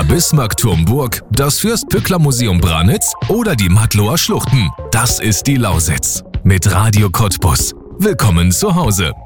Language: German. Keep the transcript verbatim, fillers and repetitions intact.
Bismarckturmburg, das Fürst-Pückler-Museum Branitz oder die Matloer Schluchten. Das ist die Lausitz. Mit Radio Cottbus. Willkommen zu Hause.